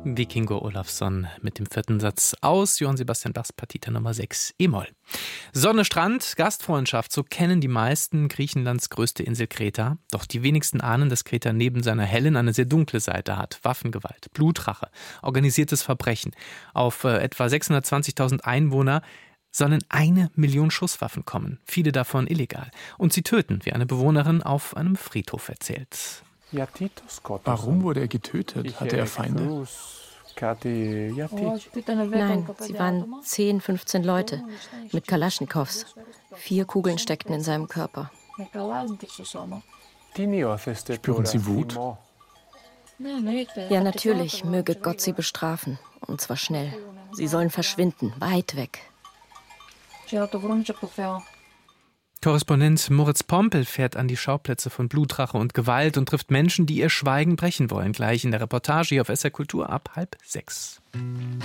Vikingo Olafsson mit dem 4. Satz aus Johann Sebastian Bachs Partita Nummer 6 e-Moll. Sonne, Strand, Gastfreundschaft, so kennen die meisten Griechenlands größte Insel Kreta. Doch die wenigsten ahnen, dass Kreta neben seiner hellen eine sehr dunkle Seite hat. Waffengewalt, Blutrache, organisiertes Verbrechen. Auf etwa 620.000 Einwohner sollen 1 Million Schusswaffen kommen, viele davon illegal. Und sie töten, wie eine Bewohnerin auf einem Friedhof erzählt. Warum wurde er getötet? Hatte er Feinde? Nein, sie waren 10, 15 Leute mit Kalaschnikows. 4 Kugeln steckten in seinem Körper. Spüren Sie Wut? Ja, natürlich, möge Gott sie bestrafen. Und zwar schnell. Sie sollen verschwinden, weit weg. Korrespondent Moritz Pompel fährt an die Schauplätze von Blutrache und Gewalt und trifft Menschen, die ihr Schweigen brechen wollen. Gleich in der Reportage hier auf SR Kultur ab 5:30.